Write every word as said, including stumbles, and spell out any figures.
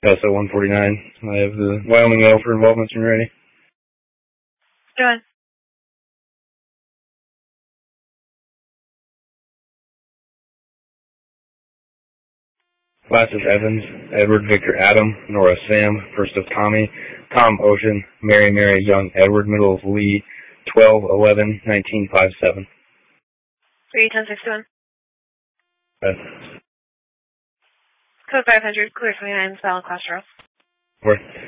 S O one forty-nine. I have the Wyoming mail for involvement when ready. Go ahead. Last is Evans, Edward Victor Adam, Nora Sam, first of Tommy, Tom Ocean, Mary Mary Young Edward, middle of Lee, twelve eleven nineteen fifty-seven. three ten sixty-one. Uh, Code five hundred, clear twenty-nine, silent class row. Where?